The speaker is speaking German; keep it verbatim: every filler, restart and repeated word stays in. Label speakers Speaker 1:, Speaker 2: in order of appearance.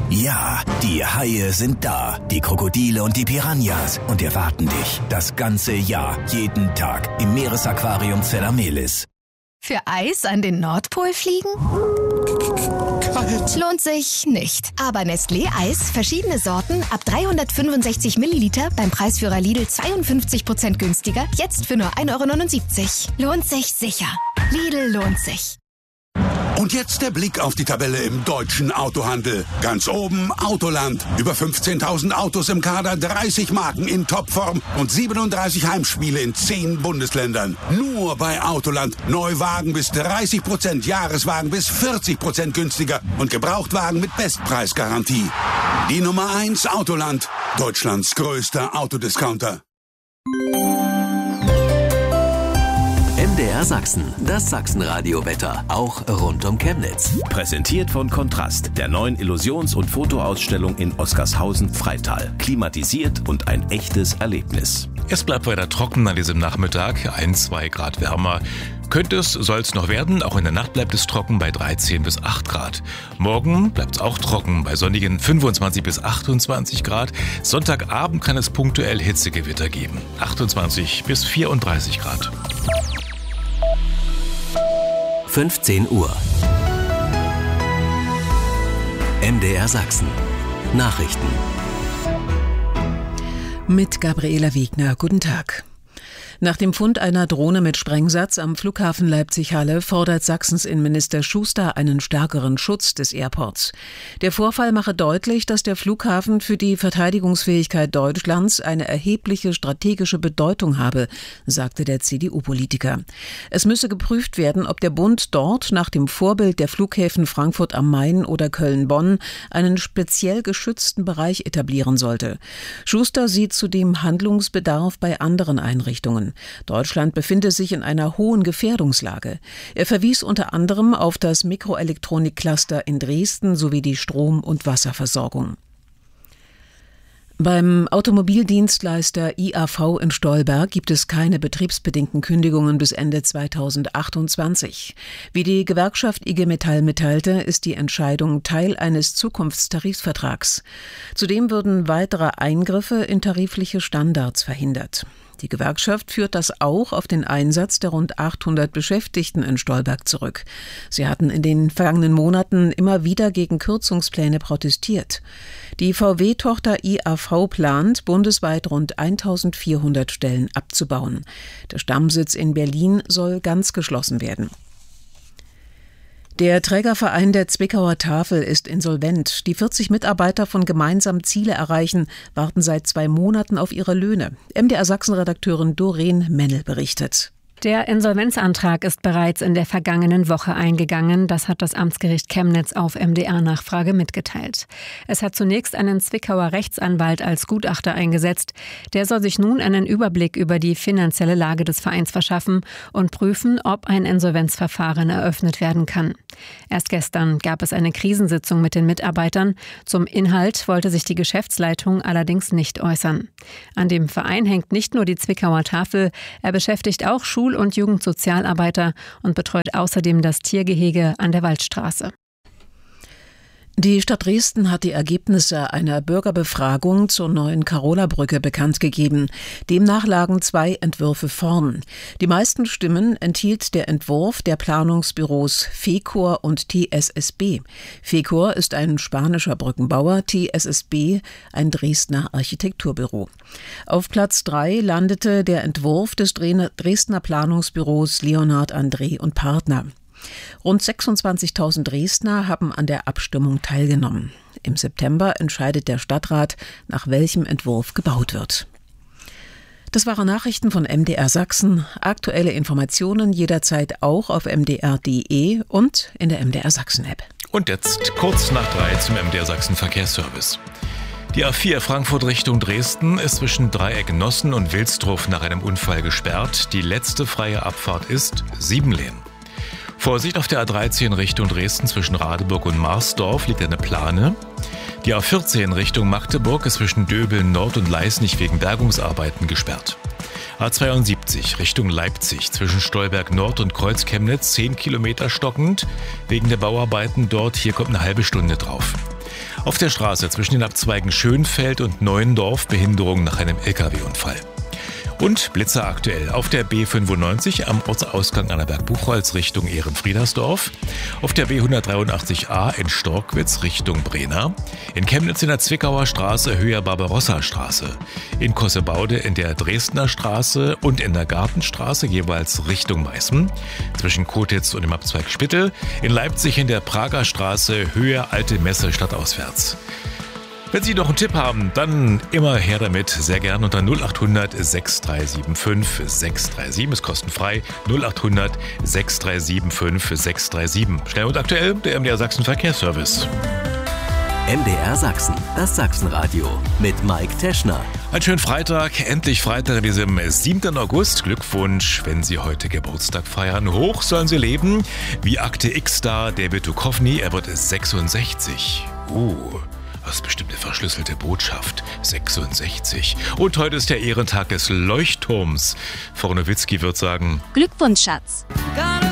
Speaker 1: Ja, die Haie sind da, die Krokodile und die Piranhas und erwarten dich das ganze Jahr, jeden Tag im Meeresaquarium Zellamelis.
Speaker 2: Für Eis an den Nordpol fliegen?
Speaker 3: Kalt.
Speaker 2: Lohnt sich nicht. Aber Nestlé Eis, verschiedene Sorten, ab dreihundertfünfundsechzig Milliliter, beim Preisführer Lidl zweiundfünfzig Prozent günstiger, jetzt für nur ein Euro neunundsiebzig. Lohnt sich sicher. Lidl lohnt sich.
Speaker 3: Und jetzt der Blick auf die Tabelle im deutschen Autohandel. Ganz oben Autoland. Über fünfzehntausend Autos im Kader, dreißig Marken in Topform und siebenunddreißig Heimspiele in zehn Bundesländern. Nur bei Autoland. Neuwagen bis dreißig Prozent, Jahreswagen bis vierzig Prozent günstiger und Gebrauchtwagen mit Bestpreisgarantie. Die Nummer eins Autoland. Deutschlands größter Autodiscounter.
Speaker 4: M D R Sachsen, das Sachsenradio-Wetter, auch rund um Chemnitz.
Speaker 1: Präsentiert von Kontrast, der neuen Illusions- und Fotoausstellung in Oskarshausen-Freital. Klimatisiert und ein echtes Erlebnis.
Speaker 5: Es bleibt weiter trocken an diesem Nachmittag, ein, zwei Grad wärmer. Könnte es, soll es noch werden, auch in der Nacht bleibt es trocken bei dreizehn bis acht Grad. Morgen bleibt es auch trocken bei sonnigen fünfundzwanzig bis achtundzwanzig Grad. Sonntagabend kann es punktuell Hitzegewitter geben, achtundzwanzig bis vierunddreißig Grad.
Speaker 4: fünfzehn Uhr. M D R Sachsen. Nachrichten.
Speaker 6: Mit Gabriela Wegner. Guten Tag. Nach dem Fund einer Drohne mit Sprengsatz am Flughafen Leipzig-Halle fordert Sachsens Innenminister Schuster einen stärkeren Schutz des Airports. Der Vorfall mache deutlich, dass der Flughafen für die Verteidigungsfähigkeit Deutschlands eine erhebliche strategische Bedeutung habe, sagte der C D U-Politiker. Es müsse geprüft werden, ob der Bund dort nach dem Vorbild der Flughäfen Frankfurt am Main oder Köln-Bonn einen speziell geschützten Bereich etablieren sollte. Schuster sieht zudem Handlungsbedarf bei anderen Einrichtungen. Deutschland befinde sich in einer hohen Gefährdungslage. Er verwies unter anderem auf das Mikroelektronik-Cluster in Dresden sowie die Strom- und Wasserversorgung. Beim Automobildienstleister I A V in Stolberg gibt es keine betriebsbedingten Kündigungen bis Ende zweitausendachtundzwanzig. Wie die Gewerkschaft I G Metall mitteilte, ist die Entscheidung Teil eines Zukunftstarifvertrags. Zudem würden weitere Eingriffe in tarifliche Standards verhindert. Die Gewerkschaft führt das auch auf den Einsatz der rund achthundert Beschäftigten in Stolberg zurück. Sie hatten in den vergangenen Monaten immer wieder gegen Kürzungspläne protestiert. Die V W-Tochter I A V plant, bundesweit rund eintausendvierhundert Stellen abzubauen. Der Stammsitz in Berlin soll ganz geschlossen werden. Der Trägerverein der Zwickauer Tafel ist insolvent. Die vierzig Mitarbeiter von Gemeinsam Ziele erreichen warten seit zwei Monaten auf ihre Löhne. M D R Sachsen-Redakteurin Doreen Mennel berichtet.
Speaker 7: Der Insolvenzantrag ist bereits in der vergangenen Woche eingegangen. Das hat das Amtsgericht Chemnitz auf M D R-Nachfrage mitgeteilt. Es hat zunächst einen Zwickauer Rechtsanwalt als Gutachter eingesetzt. Der soll sich nun einen Überblick über die finanzielle Lage des Vereins verschaffen und prüfen, ob ein Insolvenzverfahren eröffnet werden kann. Erst gestern gab es eine Krisensitzung mit den Mitarbeitern. Zum Inhalt wollte sich die Geschäftsleitung allerdings nicht äußern. An dem Verein hängt nicht nur die Zwickauer Tafel, er beschäftigt auch Schul- und Jugendsozialarbeiter und betreut außerdem das Tiergehege an der Waldstraße. Die Stadt Dresden hat die Ergebnisse einer Bürgerbefragung zur neuen Karola-Brücke bekannt gegeben. Demnach lagen zwei Entwürfe vorn. Die meisten Stimmen enthielt der Entwurf der Planungsbüros Fecor und T S S B. Fecor ist ein spanischer Brückenbauer, T S S B ein Dresdner Architekturbüro. Auf Platz drei landete der Entwurf des Dresdner Planungsbüros Leonhard André und Partner. Rund sechsundzwanzigtausend Dresdner haben an der Abstimmung teilgenommen. Im September entscheidet der Stadtrat, nach welchem Entwurf gebaut wird. Das waren Nachrichten von M D R Sachsen. Aktuelle Informationen jederzeit auch auf m d r punkt d e und in der M D R Sachsen App.
Speaker 5: Und jetzt kurz nach drei zum M D R Sachsen Verkehrsservice. Die A vier Frankfurt Richtung Dresden ist zwischen Dreieck-Nossen und Wilsdruf nach einem Unfall gesperrt. Die letzte freie Abfahrt ist Siebenlehn. Vorsicht auf der A dreizehn Richtung Dresden zwischen Radeburg und Marsdorf liegt eine Plane. Die A vierzehn Richtung Magdeburg ist zwischen Döbeln Nord und Leisnig wegen Bergungsarbeiten gesperrt. A zweiundsiebzig Richtung Leipzig zwischen Stolberg Nord und Kreuz Chemnitz zehn Kilometer stockend wegen der Bauarbeiten dort. Hier kommt eine halbe Stunde drauf. Auf der Straße zwischen den Abzweigen Schönfeld und Neuendorf Behinderung nach einem L K W-Unfall. Und Blitzer aktuell auf der B fünfundneunzig am Ortsausgang Annaberg-Buchholz Richtung Ehrenfriedersdorf, auf der B hundertdreiundachtzig a in Storkwitz Richtung Brena, in Chemnitz in der Zwickauer Straße Höher Barbarossa-Straße, in Kossebaude in der Dresdner Straße und in der Gartenstraße jeweils Richtung Meißen, zwischen Kotitz und dem Abzweig Spittel, in Leipzig in der Prager Straße Höher Alte Messe stadtauswärts. Wenn Sie noch einen Tipp haben, dann immer her damit, sehr gern unter null acht hundert sechs drei sieben fünf sechs drei sieben, ist kostenfrei, null acht hundert sechs drei sieben fünf sechs drei sieben. Schnell und aktuell, der M D R Sachsen Verkehrsservice.
Speaker 4: M D R Sachsen, das Sachsenradio mit Mike Teschner.
Speaker 5: Einen schönen Freitag, endlich Freitag an diesem siebten August. Glückwunsch, wenn Sie heute Geburtstag feiern. Hoch sollen Sie leben, wie Akte X-Star David Duchovny, er wird sechsundsechzig. Uh... Das ist bestimmt eine verschlüsselte Botschaft. sechsundsechzig. Und heute ist der Ehrentag des Leuchtturms. Frau Nowitzki wird sagen:
Speaker 8: Glückwunsch, Schatz.